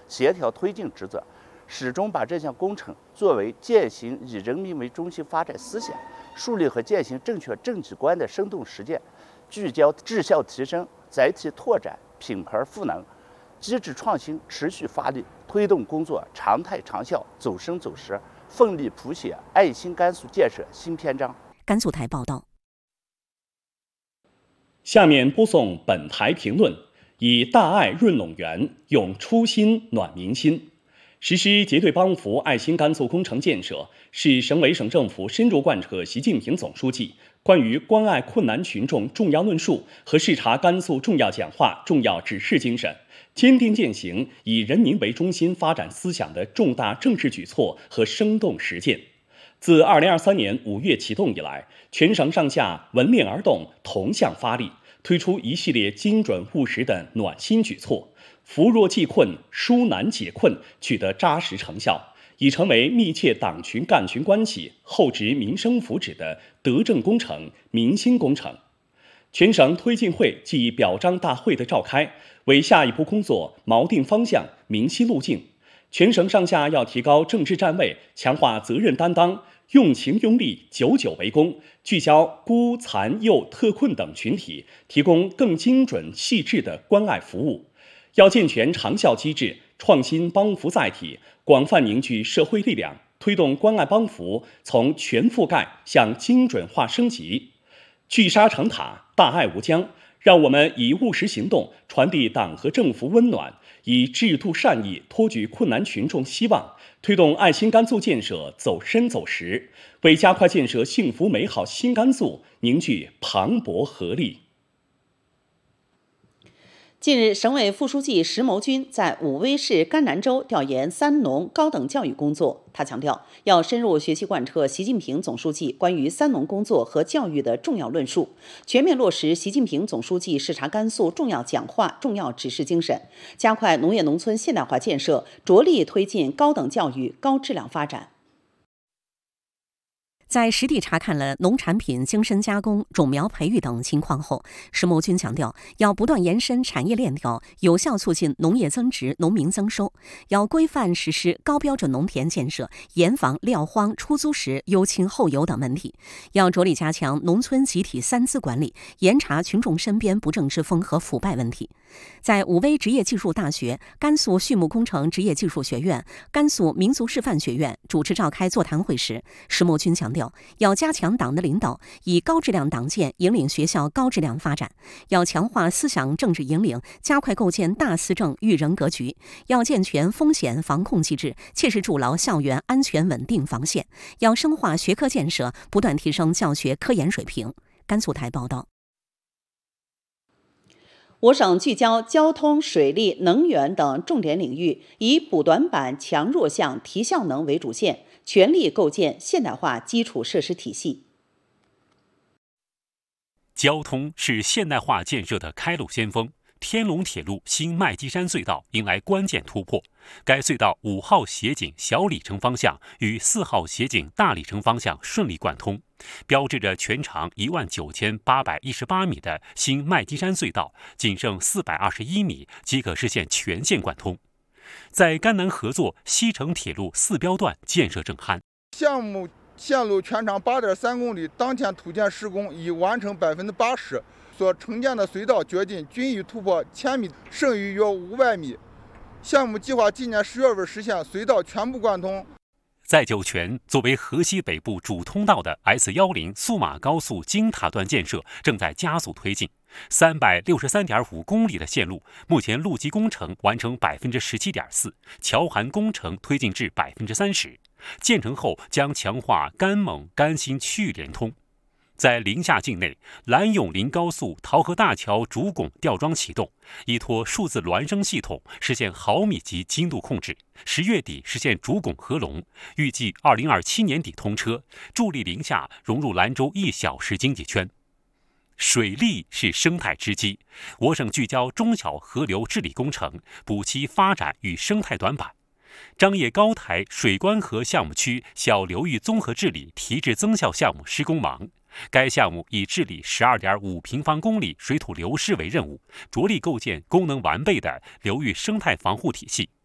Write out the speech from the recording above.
协调推进职责，始终把这项工程作为践行以人民为中心发展思想、树立和践行正确政绩观的生动实践，聚焦质效提升、载体拓展、品牌赋能、机制创新持续发力，推动工作常态长效、走深走实，奋力谱写爱心甘肃建设新篇章。 甘肃台报道。 下面播送本台评论：以大爱润陇源，用初心暖民心。实施结对帮扶爱心甘肃工程建设，是省委省政府深入贯彻习近平总书记关于关爱困难群众重要论述和视察甘肃重要讲话重要指示精神，坚定践行以人民为中心发展思想的重大政治举措和生动实践。自2023年5月启动以来，全省上下闻链而动，同向发力，推出一系列精准务实的暖心举措，扶弱济困、纾难解困取得扎实成效，已成为密切党群干群关系、厚植民生福祉的德政工程、民心工程。全省推进会暨表彰大会的召开，为下一步工作锚定方向、明晰路径。全省上下要提高政治站位，强化责任担当，用情用力，久久为功，聚焦孤残幼特困等群体，提供更精准细致的关爱服务。要健全长效机制，创新帮扶载体，广泛凝聚社会力量，推动关爱帮扶从全覆盖向精准化升级。聚沙成塔，大爱无疆，让我们以务实行动传递党和政府温暖，以制度善意托举困难群众希望，推动爱心甘肃建设走深走实，为加快建设幸福美好新甘肃凝聚磅礴合力。 近日，省委副书记石谋军在武威市甘南州调研三农高等教育工作。他强调，要深入学习贯彻习近平总书记关于三农工作和教育的重要论述，全面落实习近平总书记视察甘肃重要讲话重要指示精神，加快农业农村现代化建设，着力推进高等教育高质量发展。在实地查看了农产品精深加工、种苗培育等情况后，石谋军强调，要不断延伸产业链条，有效促进农业增值、农民增收；要规范实施高标准农田建设，严防撂荒、出租时优轻后有等问题；要着力加强农村集体三资管理，严查群众身边不正之风和腐败问题。在武威职业技术大学、甘肃畜牧工程职业技术学院、甘肃民族师范学院主持召开座谈会时，石谋军强调，要加强党的领导，以高质量党建引领学校高质量发展；要强化思想政治引领，加快构建大思政育人格局；要健全风险防控机制，切实筑牢校园安全稳定防线；要深化学科建设，不断提升教学科研水平。甘肃台报道。我省聚焦交通、水利、能源等重点领域，以补短板、强弱项、提效能为主线，全力构建现代化基础设施体系。 交通是现代化建设的开路先锋。天龙铁路新麦积山隧道迎来关键突破，该隧道5号协警小里程方向与4号协警大里程方向顺利贯通，标志着全长19818米的新麦积山隧道仅剩421米即可实现全线贯通。在甘南合作西成铁路4标段建设正酣， 项目线路全长8.3公里，当前土建施工已完成80%。所承建的隧道掘进均已突破1000米，剩余约500米。项目计划今年10月份实现隧道全部贯通。 在酒泉作为河西北部主通道的 S10苏马高速京塔段建设正在加速推进，363.5公里的线路，目前路基工程完成17.4%，桥涵工程推进至30%。建成后将强化甘蒙甘新区域联通。在临夏境内，兰永临高速桃河大桥主拱吊装启动，依托数字孪生系统实现毫米级精度控制，10月底实现主拱合龙，预计2027年底通车，助力临夏融入兰州1小时经济圈。水利是生态之基，我省聚焦中小河流治理工程，补齐发展与生态短板。张掖高台水关河项目区小流域综合治理提质增效项目施工忙，该项目以治理12.5平方公里水土流失为任务，着力构建功能完备的流域生态防护体系，